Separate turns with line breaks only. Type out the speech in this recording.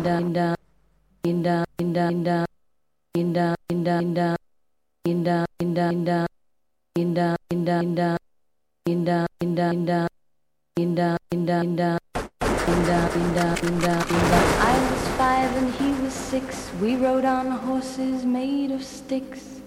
I was 5 and he was 6. We rode on horses made of sticks.